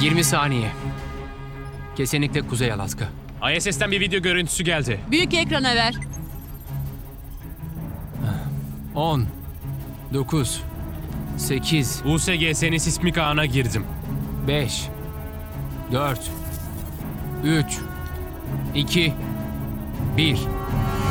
20 saniye. Kesinlikle Kuzey Alaska. ISS'ten bir video görüntüsü geldi. Büyük ekrana ver. 10, 9, 8, USGS'nin sismik ağına girdim. 5, 4, 3, 2, 1.